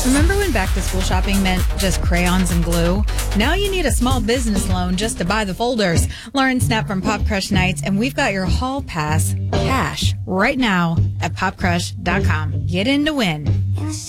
Remember when back to school shopping meant just crayons and glue? Now you need a small business loan just to buy the folders. Lauren Snap from Pop Crush Nights, and we've got your hall pass cash right now at popcrush.com. Get in to win.